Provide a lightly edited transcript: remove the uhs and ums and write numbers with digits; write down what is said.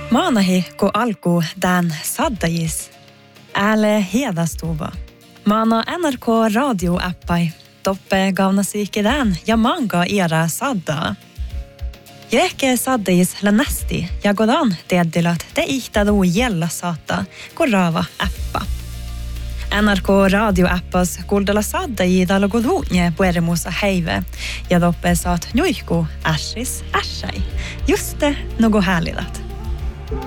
Maanahi, kun alku tän saddajis. Ääle hedastuva. Maana NRK radioappai. Toppe gaunasiikki tän ja manga era sadda. Ja ehkä saddajis länästi ja godan teedilat te ihtadu jella saata kun raava appa. NRK radioappas kuuldella saddajida logodunje puerimusa heive ja toppe saat nuihku ässis ässai. Juste nogo härlidat.